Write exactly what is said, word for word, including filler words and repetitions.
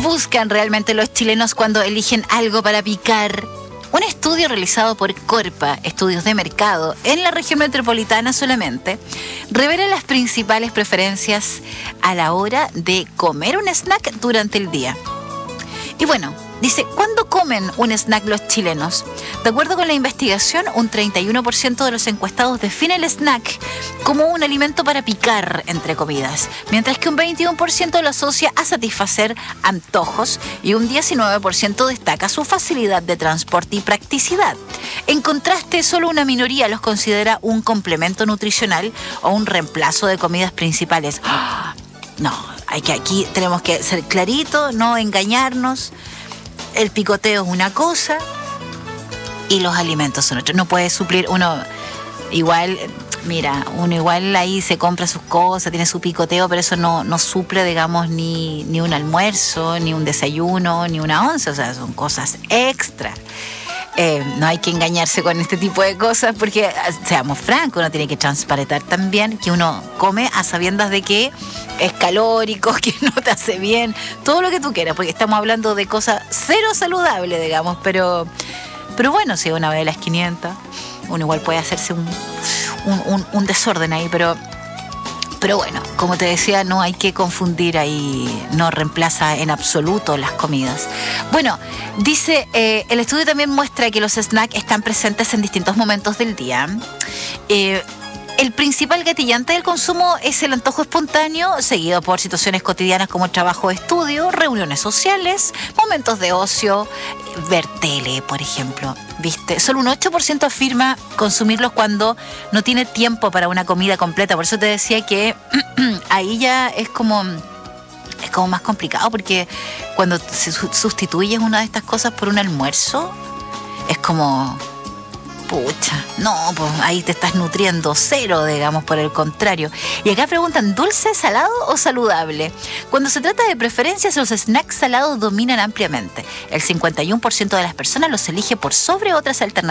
buscan realmente los chilenos cuando eligen algo para picar? Un estudio realizado por Corpa, Estudios de Mercado, en la región metropolitana solamente, revela las principales preferencias a la hora de comer un snack durante el día. Y bueno, dice, ¿cuándo comen un snack los chilenos? De acuerdo con la investigación, un treinta y uno por ciento de los encuestados define el snack como un alimento para picar entre comidas, mientras que un veintiuno por ciento lo asocia a satisfacer antojos y un diecinueve por ciento destaca su facilidad de transporte y practicidad. En contraste, solo una minoría los considera un complemento nutricional o un reemplazo de comidas principales. ¡Oh! No, hay que aquí tenemos que ser claritos, no engañarnos. El picoteo es una cosa y los alimentos son otros. No puede suplir uno igual, mira, uno igual ahí se compra sus cosas, tiene su picoteo, pero eso no, no suple, digamos, ni, ni un almuerzo, ni un desayuno, ni una once, o sea, son cosas extra. Eh, no hay que engañarse con este tipo de cosas porque, seamos francos, uno tiene que transparentar también que uno come a sabiendas de que es calórico, que no te hace bien, todo lo que tú quieras, porque estamos hablando de cosas cero saludables, digamos, pero, pero bueno, si una vez a las quinientas, uno igual puede hacerse un, un, un, un desorden ahí, pero... Pero bueno, como te decía, no hay que confundir ahí, no reemplaza en absoluto las comidas. Bueno, dice, eh, el estudio también muestra que los snacks están presentes en distintos momentos del día. Eh, El principal gatillante del consumo es el antojo espontáneo, seguido por situaciones cotidianas como el trabajo o estudio, reuniones sociales, momentos de ocio, ver tele, por ejemplo. ¿Viste? Solo un ocho por ciento afirma consumirlos cuando no tiene tiempo para una comida completa. Por eso te decía que ahí ya es como, es como más complicado, porque cuando sustituyes una de estas cosas por un almuerzo, es como... Pucha, no, pues ahí te estás nutriendo cero, digamos, por el contrario. Y acá preguntan, ¿dulce, salado o saludable? Cuando se trata de preferencias, los snacks salados dominan ampliamente. El cincuenta y uno por ciento de las personas los elige por sobre otras alternativas.